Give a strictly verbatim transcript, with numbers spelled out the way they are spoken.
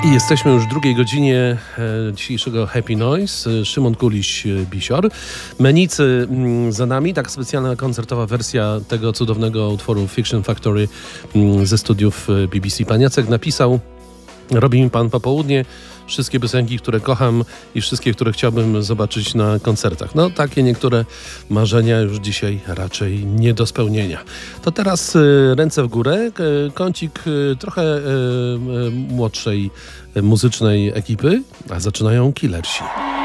I jesteśmy już w drugiej godzinie e, dzisiejszego Happy Noise. Szymon Kuliś-Bisior. Menicy m, za nami. Tak specjalna koncertowa wersja tego cudownego utworu Fiction Factory m, ze studiów B B C. Pan Jacek napisał: robi mi pan popołudnie wszystkie piosenki, które kocham i wszystkie, które chciałbym zobaczyć na koncertach. No, takie niektóre marzenia już dzisiaj raczej nie do spełnienia. To teraz y, ręce w górę, y, kącik y, trochę y, y, młodszej y, muzycznej ekipy, a zaczynają Killersi.